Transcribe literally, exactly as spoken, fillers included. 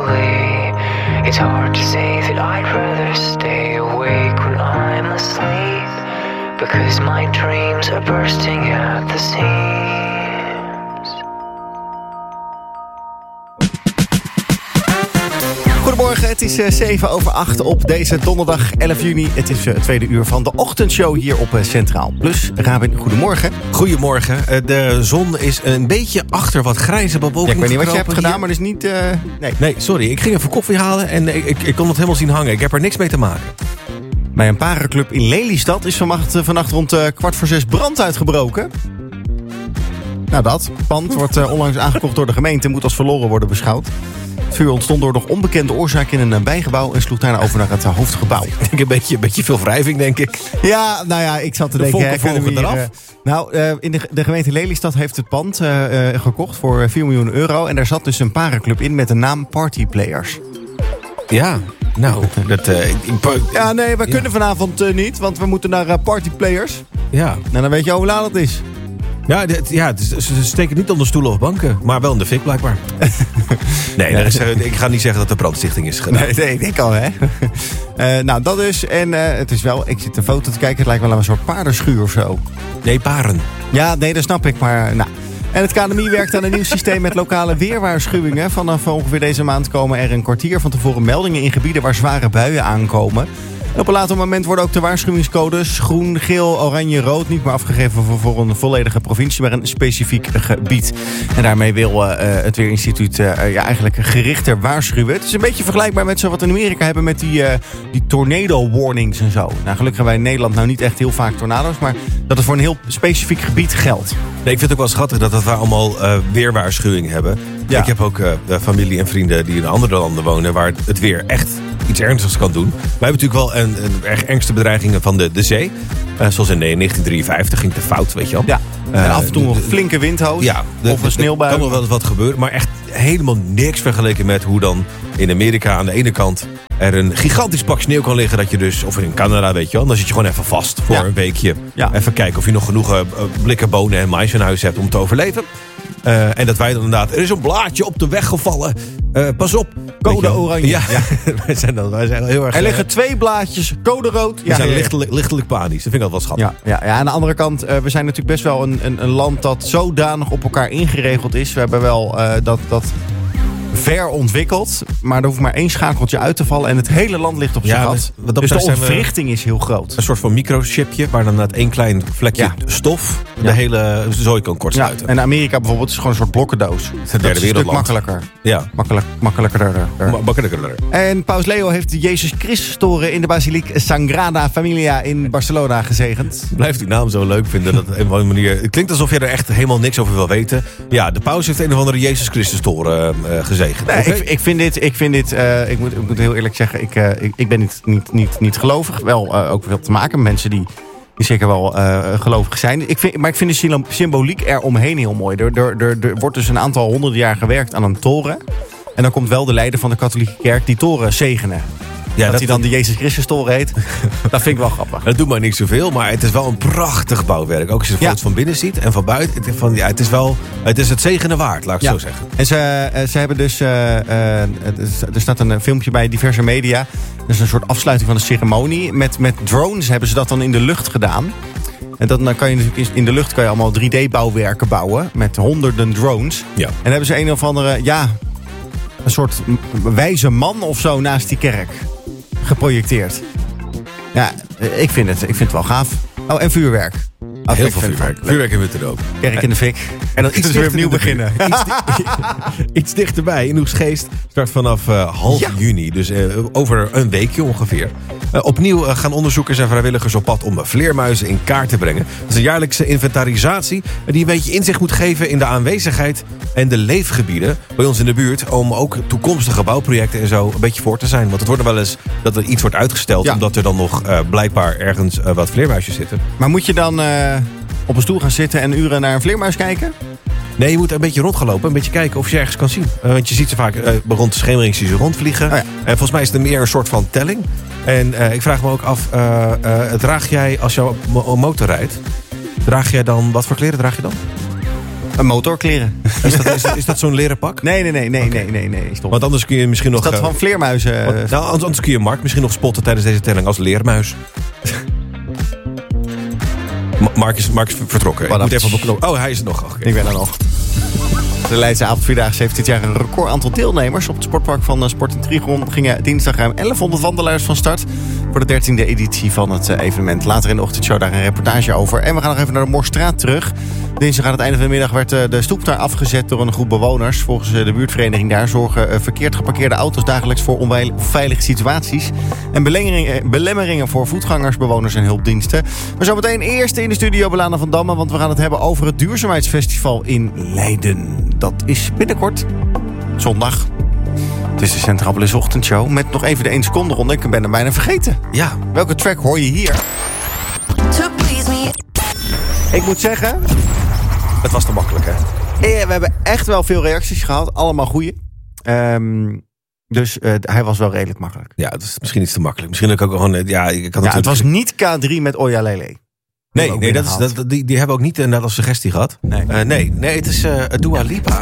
away. It's hard to say that I'd rather stay awake when I'm asleep, because my dreams are bursting at the seams. Goedemorgen, het is uh, zeven over acht op deze donderdag elf juni. Het is uh, het tweede uur van de ochtendshow hier op uh, Centraal Plus. Rabin, goedemorgen. Goedemorgen. Uh, de zon is een beetje achter wat grijze bewolking. Ja, ik weet niet wat je hebt hier. gedaan, maar dat is niet... Uh, nee. nee, sorry. Ik ging even koffie halen en ik, ik, ik kon het helemaal zien hangen. Ik heb er niks mee te maken. Bij een parenclub in Lelystad is vannacht, vannacht rond uh, kwart voor zes brand uitgebroken. Nou dat, het pand wordt uh, onlangs aangekocht door de gemeente en moet als verloren worden beschouwd. Het vuur ontstond door nog onbekende oorzaak in een bijgebouw en sloeg daarna over naar het uh, hoofdgebouw. Ik denk een beetje, een beetje veel wrijving, denk ik. Ja, nou ja, ik zat te de denken... volken volgen eraf. Uh, nou, uh, in de, de gemeente Lelystad heeft het pand uh, uh, gekocht voor vier miljoen euro. En daar zat dus een parenclub in met de naam Party Players. Ja, nou, dat... Uh, ik, ja, nee, we ja. kunnen vanavond uh, niet, want we moeten naar uh, Party Players. Ja. Nou, dan weet je al hoe laat het is. Ja, dit, ja, ze steken niet onder stoelen of banken, maar wel in de fik blijkbaar. nee, ja. er is, ik ga niet zeggen dat de brandstichting is gedaan. Nee, nee, ik denk al, hè. uh, nou, dat dus. En uh, het is wel, ik zit een foto te kijken, het lijkt wel een soort paardenschuur of zo. Nee, paren. Ja, nee, dat snap ik, maar nou... En het K N M I werkt aan een nieuw systeem met lokale weerwaarschuwingen. Vanaf ongeveer deze maand komen er een kwartier van tevoren meldingen in gebieden waar zware buien aankomen. En op een later moment worden ook de waarschuwingscodes groen, geel, oranje, rood niet meer afgegeven voor, voor een volledige provincie, maar een specifiek gebied. En daarmee wil uh, het Weerinstituut uh, ja, eigenlijk gerichter waarschuwen. Het is een beetje vergelijkbaar met zo wat in Amerika hebben met die, uh, die tornado warnings en zo. Nou, gelukkig hebben wij in Nederland nou niet echt heel vaak tornado's, maar dat het voor een heel specifiek gebied geldt. Nee, ik vind het ook wel schattig dat, dat we allemaal uh, weerwaarschuwing hebben. Ja. Ik heb ook uh, familie en vrienden die in andere landen wonen waar het weer echt iets ernstigs kan doen. Wij hebben natuurlijk wel een, een erg ergste bedreigingen van de, de zee. Uh, zoals in negentien drieënvijftig ging het fout, weet je wel. Ja, en uh, af en toe nog flinke windhoos ja, de, of een sneeuwbui. Er kan nog wel eens wat gebeuren, maar echt helemaal niks vergeleken met hoe dan in Amerika aan de ene kant er een gigantisch pak sneeuw kan liggen. Dat je dus, of in Canada, weet je wel, dan zit je gewoon even vast voor ja. een weekje. Ja. Even kijken of je nog genoeg uh, blikken bonen en mais in huis hebt om te overleven. Uh, en dat wij dan inderdaad, er is een blaadje op de weg gevallen. Uh, pas op. Code oranje. Ja, ja. wij, zijn dan, wij zijn heel erg... Er liggen twee blaadjes, code rood. We ja, zijn ja, ja. lichtelijk, lichtelijk panisch. Dat vind ik altijd wel schattig. Ja, ja, ja, aan de andere kant, uh, we zijn natuurlijk best wel een, een, een land dat zodanig op elkaar ingeregeld is. We hebben wel uh, dat... dat ver ontwikkeld, maar er hoeft maar één schakeltje uit te vallen en het hele land ligt op zijn ja, gat. Wat, wat dus de ontwrichting is heel groot. Een soort van microchipje waar dan uit één klein vlekje ja. stof de ja. hele zooi kan kortsluiten. Ja, en Amerika bijvoorbeeld is gewoon een soort blokkendoos. Het is een stuk makkelijker. Ja. Makkelijk, makkelijker. Ma- makkelijker. En Paus Leo heeft de Jezus Christus-toren in de basiliek Sagrada Familia in Barcelona gezegend. Blijft die naam zo leuk vinden? Dat op een of andere manier. Het klinkt alsof je er echt helemaal niks over wil weten. Ja, de paus heeft een of andere Jezus Christus-toren uh, gezegend. Nee, okay. ik, ik vind dit, ik, vind dit uh, ik, moet, ik moet heel eerlijk zeggen, ik, uh, ik, ik ben niet, niet, niet, niet gelovig. Wel uh, ook veel te maken met mensen die, die zeker wel uh, gelovig zijn. Ik vind, maar ik vind de symboliek eromheen heel mooi. Er, er, er, er wordt dus een aantal honderden jaar gewerkt aan een toren. En dan komt wel de leider van de katholieke kerk die toren zegenen. Ja, dat, dat hij dan de Jezus Christus toren heet. Dat vind ik wel grappig. Dat doet maar niet zoveel, maar het is wel een prachtig bouwwerk. Ook als je de foto's ja. van binnen ziet en van buiten. Het, van, ja, het is wel, het is het zegenen waard, laat ik ja. zo zeggen. En ze, ze hebben dus, uh, uh, er staat een filmpje bij diverse media. Dat is een soort afsluiting van de ceremonie. Met, met drones hebben ze dat dan in de lucht gedaan. En dan kan je natuurlijk in de lucht kan je allemaal drie D-bouwwerken bouwen. Met honderden drones. Ja. En dan hebben ze een of andere, ja, een soort wijze man of zo naast die kerk geprojecteerd. Ja, ik vind het, ik vind het wel gaaf. Oh, en vuurwerk. Oh, heel veel vuurwerk. Vuurwerk hebben we er ook. Kerk in de fik. En dan iets dus weer opnieuw beginnen. Iets, iets dichterbij. In Oegstgeest start vanaf uh, half ja. juni. Dus uh, over een weekje ongeveer. Uh, opnieuw uh, gaan onderzoekers en vrijwilligers op pad om vleermuizen in kaart te brengen. Dat is een jaarlijkse inventarisatie die een beetje inzicht moet geven in de aanwezigheid en de leefgebieden bij ons in de buurt. Om ook toekomstige bouwprojecten en zo een beetje voor te zijn. Want het wordt er wel eens dat er iets wordt uitgesteld. Ja. Omdat er dan nog uh, blijkbaar ergens uh, wat vleermuisjes zitten. Maar moet je dan uh, op een stoel gaan zitten en uren naar een vleermuis kijken? Nee, je moet een beetje rondgelopen, een beetje kijken of je ergens kan zien. Uh, want je ziet ze vaak uh, rond de schemering zie je ze rondvliegen. Oh ja. En volgens mij is het meer een soort van telling. En uh, ik vraag me ook af, uh, uh, draag jij als je mo- motor rijdt, draag jij dan, wat voor kleren draag je dan? Een motorkleren. Is dat, is, is dat zo'n leren pak? Nee, nee, nee, nee, nee, nee, nee. Stop. Want anders kun je misschien nog... Is dat uh, van vleermuizen? Want, nou, anders, anders kun je Mark misschien nog spotten tijdens deze telling als leermuis. Mark is, Mark is vertrokken. Ik moet even op een knop. Oh, hij is er nog. Okay. Ik ben er nog. De Leidse Avondvierdaagse heeft dit jaar een record aantal deelnemers. Op het sportpark van Sport in Trigon gingen dinsdag ruim elfhonderd wandelaars van start voor de dertiende editie van het evenement. Later in de ochtendshow daar een reportage over. En we gaan nog even naar de Morstraat terug. Dinsdag aan het einde van de middag werd de stoep daar afgezet door een groep bewoners. Volgens de buurtvereniging daar zorgen verkeerd geparkeerde auto's dagelijks voor onveilige situaties. En belemmeringen voor voetgangers, bewoners en hulpdiensten. Maar zometeen eerst in de studio Belana van Damme, want we gaan het hebben over het Duurzaamheidsfestival in Leiden. Dat is binnenkort zondag. Het is de Centrapolis Ochtendshow met nog even de één seconde ronde. Ik ben er bijna vergeten. Ja. Welke track hoor je hier? Ik moet zeggen, het was te makkelijk, hè? We hebben echt wel veel reacties gehad. Allemaal goeie. Um, dus uh, hij was wel redelijk makkelijk. Ja, dat is misschien iets te makkelijk. Misschien ook gewoon... Ja, ik had ja, het was niet K drie met Oya Lele. Nee, nee dat is, dat, die, die hebben we ook niet inderdaad als suggestie gehad. Nee, uh, nee, nee, het is uh, Dua Lipa.